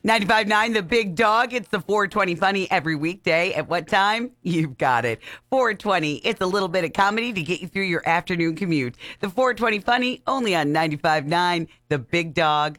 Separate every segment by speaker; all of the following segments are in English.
Speaker 1: 95.9 The Big Dog. It's the 420 Funny every weekday. At what time? You've got it. 420. It's a little bit of comedy to get you through your afternoon commute. The 420 Funny, only on 95.9 The Big Dog.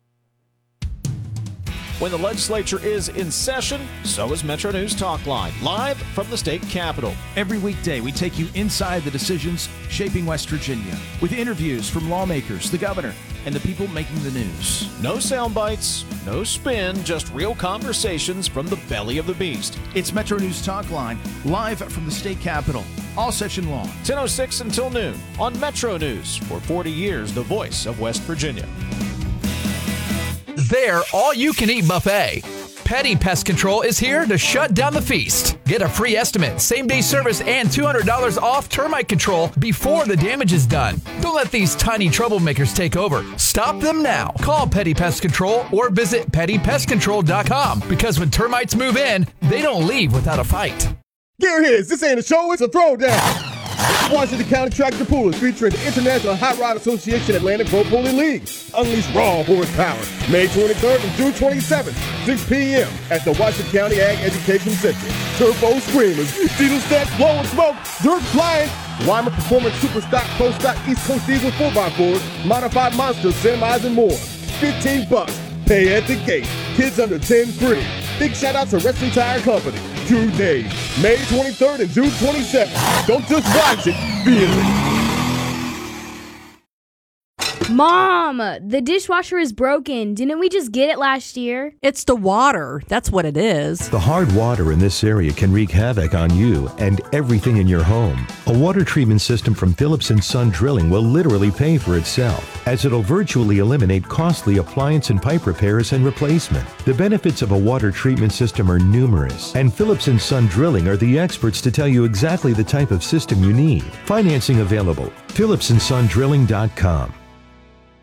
Speaker 2: When the legislature is in session, so is Metro News Talk Line, live from the state capitol.
Speaker 3: Every weekday, we take you inside the decisions shaping West Virginia with interviews from lawmakers, the governor, and the people making the news.
Speaker 2: No sound bites, no spin, just real conversations from the belly of the beast.
Speaker 3: It's Metro News Talk Line, live from the state capitol, all session long.
Speaker 2: 10:06 until noon on Metro News. For 40 years, the voice of West Virginia.
Speaker 4: Their all-you-can-eat buffet. Petty Pest Control is here to shut down the feast. Get a free estimate, same-day service, and $200 off termite control before the damage is done. Don't let these tiny troublemakers take over. Stop them now. Call Petty Pest Control or visit pettypestcontrol.com because when termites move in, they don't leave without a fight.
Speaker 5: Here it is. This ain't a show, it's a throwdown. Washington County Tractor Pool is featuring the International Hot Rod Association Atlantic Pro Pulling League. Unleash raw horsepower. May 23rd and June 27th, 6 p.m. at the Washington County Ag Education Center. Turbo Screamers, diesel stacks blowing smoke, dirt flying, Weimer Performance Super Stock, Pro Stock, East Coast Diesel 4x4s, Modified Monsters, semis, and more. $15. Pay at the gate. Kids under 10 free. Big shout out to Wrestling Tire Company. 2 days, May 23rd and June 27th. Don't just watch it, feel it.
Speaker 6: Mom, the dishwasher is broken. Didn't we just get it last year?
Speaker 7: It's the water. That's what it is.
Speaker 8: The hard water in this area can wreak havoc on you and everything in your home. A water treatment system from Phillips & Son Drilling will literally pay for itself, as it'll virtually eliminate costly appliance and pipe repairs and replacement. The benefits of a water treatment system are numerous, and Phillips & Son Drilling are the experts to tell you exactly the type of system you need. Financing available. PhillipsandSonDrilling.com.